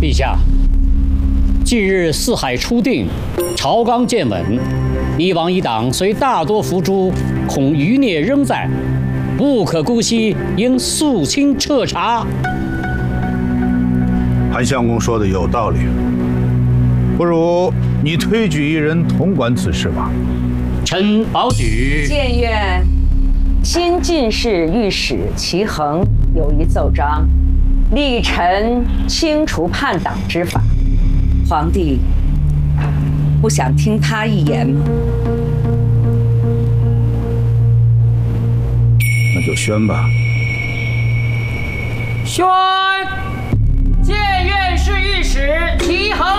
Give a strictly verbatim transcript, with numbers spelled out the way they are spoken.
陛下，近日四海初定，朝纲渐稳，一王一党虽大多伏诛，恐余孽仍在，不可姑息，应肃清彻查。 韩相公说的有道理，不如你推举一人统管此事吧。 臣保举。 谏院新进士御史齐衡有一奏章，力陈清除叛党之法。皇帝不想听他一言吗？ 那就宣吧。 宣，谏院侍御史齐衡